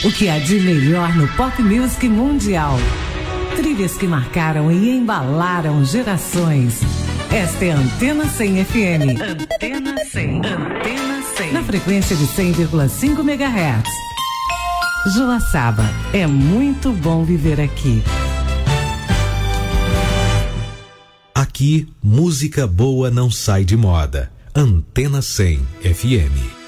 O que há de melhor no pop music mundial. Trilhas que marcaram e embalaram gerações. Esta é a Antena 100 FM. Antena 100. Antena 100. Na frequência de 100,5 MHz. Joaçaba, é muito bom viver aqui. Aqui, música boa não sai de moda. Antena 100 FM.